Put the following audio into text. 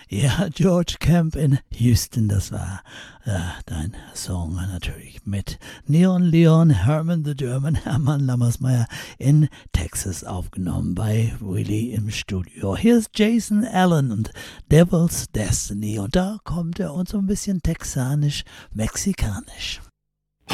Ja, George Camp in Houston, das war dein Song natürlich mit Neon Leon, Herman the German, Hermann Lammersmeyer in Texas aufgenommen bei Willie im Studio. Hier ist Jason Allen und Devil's Destiny und da kommt er uns so ein bisschen texanisch-mexikanisch.